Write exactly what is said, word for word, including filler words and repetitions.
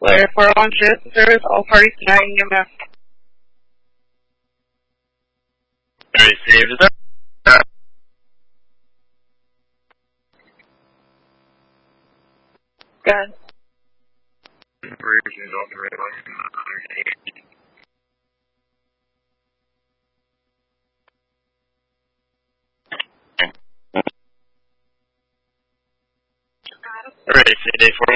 Where for launch service, all parties denying E M F. Alright, saved. Is that? Good. Version off the red line. Alright, say day four